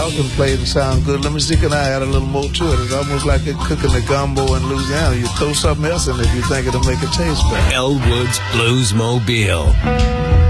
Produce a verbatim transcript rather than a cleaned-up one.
y'all can play it and sound good. Let me see, can I add a little more to it? It's almost like it cooking the gumbo in Louisiana. You throw something else in it if you think it'll make it taste better. Elwood's Bluesmobile.